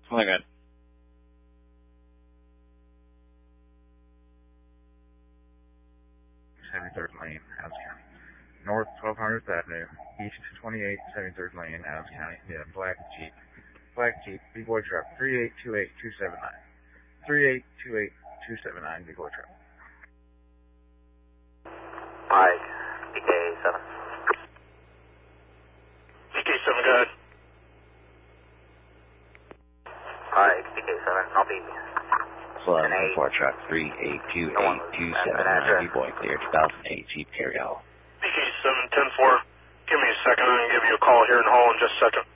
Oh my god. #73rd Lane, Adams County. North 1200th Avenue, East 28, 73rd Lane, Adams County. Yeah, black Jeep. Black Jeep, B-Boy truck, 3828279. 3828279, B-Boy truck. Mike, BK7. BK7, go ahead. Mike, BK7, I'll be. Plus, 4 truck, 3828279, B-Boy clear, 2008 Jeep carry out. BK7, 10-4. Give me a second, I'm going to give you a call here in Hall in just a second.